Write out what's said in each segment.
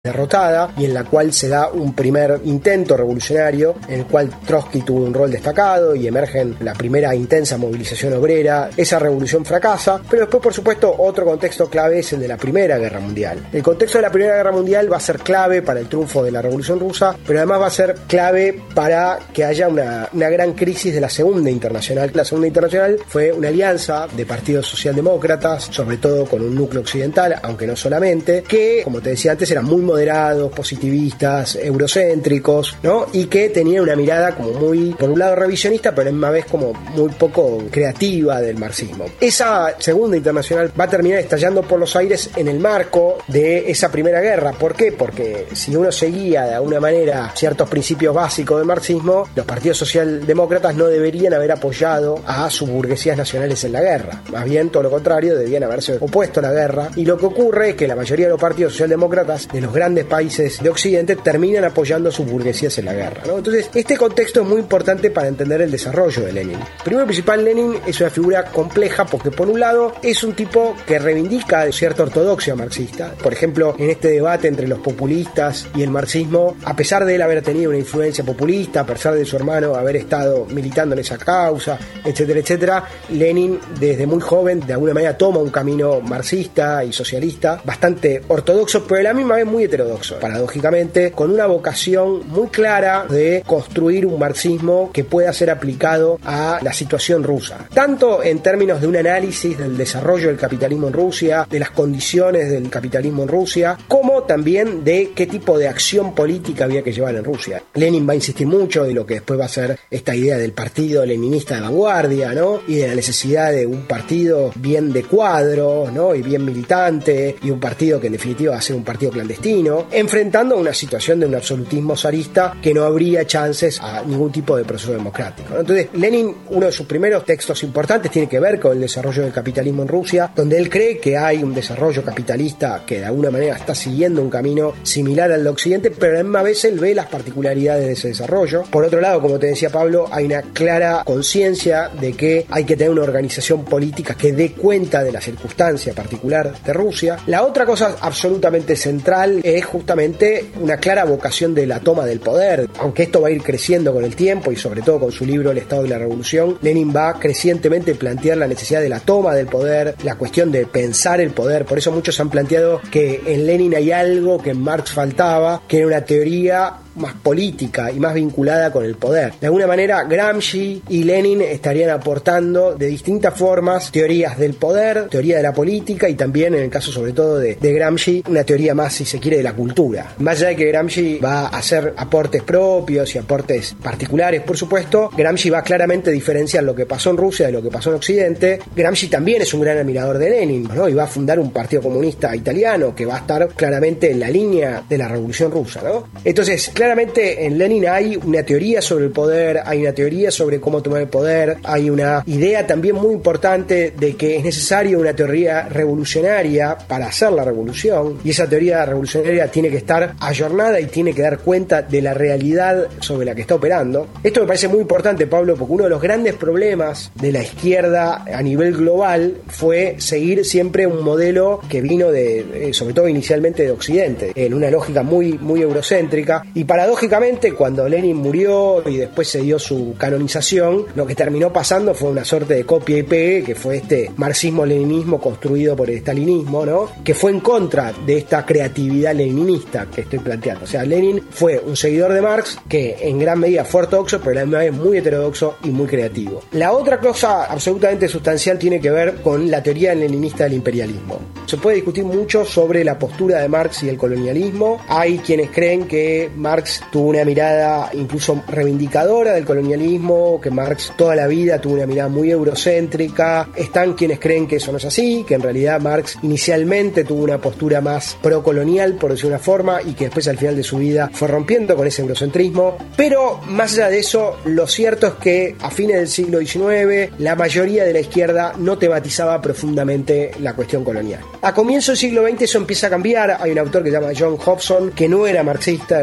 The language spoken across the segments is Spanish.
derrotada y en la cual se da un primer intento revolucionario en el cual Trotsky tuvo un rol destacado y emerge la primera intensa movilización obrera. Esa revolución fracasa, pero después, por supuesto, otro contexto clave es el de la Primera Guerra Mundial. El contexto de la Primera Guerra Mundial va a ser clave para el triunfo de la Revolución Rusa, pero además va a ser clave para que haya una gran crisis de la Segunda Internacional. La Segunda Internacional fue una alianza de partidos socialdemócratas, sobre todo con un núcleo occidental, aunque no solamente, que, como te decía antes, eran muy moderados, positivistas, eurocéntricos, ¿no? Y que tenían una mirada como muy, por un lado revisionista, pero a la misma vez como muy poco creativa del marxismo. Esa Segunda Internacional va a terminar estallando por los aires en el marco de esa Primera Guerra. ¿Por qué? Porque si uno seguía de alguna manera ciertos principios básicos del marxismo, los partidos socialdemócratas no deberían haber apoyado a sus burguesías nacionales en la guerra. Más bien, todo lo contrario, debían haberse opuesto a la guerra. Y lo que ocurre es que la mayoría de los partidos socialdemócratas de los grandes países de Occidente terminan apoyando a sus burguesías en la guerra, ¿no? Entonces, este contexto es muy importante para entender el desarrollo de Lenin. Primero y principal, Lenin es una figura compleja porque, por un lado, es un tipo que reivindica cierta ortodoxia marxista. Por ejemplo, en este debate entre los populistas y el marxismo, a pesar de él haber tenido una influencia populista, a pesar de su hermano haber estado militando en esa causa, etcétera, etcétera, Lenin, desde muy joven, de alguna manera toma un camino marxista y socialista, bastante ortodoxo, pero a la misma vez muy heterodoxo, paradójicamente, con una vocación muy clara de construir un marxismo que pueda ser aplicado a la situación rusa, tanto en términos de un análisis del desarrollo del capitalismo en Rusia, de las condiciones del capitalismo en Rusia, como también de qué tipo de acción política había que llevar en Rusia. Lenin va a insistir mucho en lo que después va a ser esta idea del partido leninista de vanguardia, ¿no? Y de la necesidad de un partido bien de cuadro, ¿no? Y bien militante, y un partido que en definitiva va a ser un partido clandestino, enfrentando a una situación de un absolutismo zarista que no habría chances a ningún tipo de proceso democrático, ¿no? Entonces, Lenin, uno de sus primeros textos importantes tiene que ver con el desarrollo del capitalismo en Rusia, donde él cree que hay un desarrollo capitalista que de alguna manera está siguiendo un camino similar al de Occidente, pero a la misma vez él ve las particularidades de ese desarrollo. Por otro lado, como te decía Pablo, hay una clara conciencia de que hay que tener una organización política que dé cuenta de la circunstancia particular de Rusia. La otra cosa absolutamente central es justamente una clara vocación de la toma del poder. Aunque esto va a ir creciendo con el tiempo y sobre todo con su libro El Estado y la Revolución, Lenin va crecientemente a plantear la necesidad de la toma del poder, la cuestión de pensar el poder. Por eso muchos han planteado que en Lenin hay algo que en Marx faltaba, que era una teoría más política y más vinculada con el poder. De alguna manera, Gramsci y Lenin estarían aportando de distintas formas teorías del poder, teoría de la política y también, en el caso sobre todo de Gramsci, una teoría más, si se quiere, de la cultura. Más allá de que Gramsci va a hacer aportes propios y aportes particulares, por supuesto, Gramsci va claramente a diferenciar lo que pasó en Rusia de lo que pasó en Occidente. Gramsci también es un gran admirador de Lenin, ¿no? Y va a fundar un partido comunista italiano que va a estar claramente en la línea de la Revolución Rusa, ¿no? Entonces, claramente en Lenin hay una teoría sobre el poder, hay una teoría sobre cómo tomar el poder, hay una idea también muy importante de que es necesario una teoría revolucionaria para hacer la revolución, y esa teoría revolucionaria tiene que estar ayornada y tiene que dar cuenta de la realidad sobre la que está operando. Esto me parece muy importante, Pablo, porque uno de los grandes problemas de la izquierda a nivel global fue seguir siempre un modelo que vino sobre todo inicialmente de Occidente, en una lógica muy eurocéntrica, y paradójicamente cuando Lenin murió y después se dio su canonización, lo que terminó pasando fue una suerte de copia y pegue, que fue este marxismo-leninismo construido por el stalinismo, ¿no? Que fue en contra de esta creatividad leninista que estoy planteando. O sea, Lenin fue un seguidor de Marx que en gran medida fue ortodoxo, pero a la misma vez muy heterodoxo y muy creativo. La otra cosa absolutamente sustancial tiene que ver con la teoría leninista del imperialismo. Se puede discutir mucho sobre la postura de Marx y el colonialismo. Hay quienes creen que Marx tuvo una mirada incluso reivindicadora del colonialismo, que Marx toda la vida tuvo una mirada muy eurocéntrica. Están quienes creen que eso no es así, que en realidad Marx inicialmente tuvo una postura más procolonial, por decir una forma, y que después al final de su vida fue rompiendo con ese eurocentrismo. Pero más allá de eso, lo cierto es que a fines del siglo XIX la mayoría de la izquierda no tematizaba profundamente la cuestión colonial. A comienzos del siglo XX eso empieza a cambiar. Hay un autor que se llama John Hobson, que no era marxista, era un autor más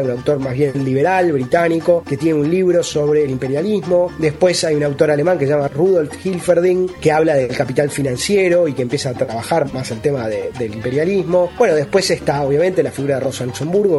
más bien liberal, británico, que tiene un libro sobre el imperialismo. Después hay un autor alemán que se llama Rudolf Hilferding, que habla del capital financiero y que empieza a trabajar más el tema del imperialismo. Bueno, después está obviamente la figura de Rosa Luxemburgo,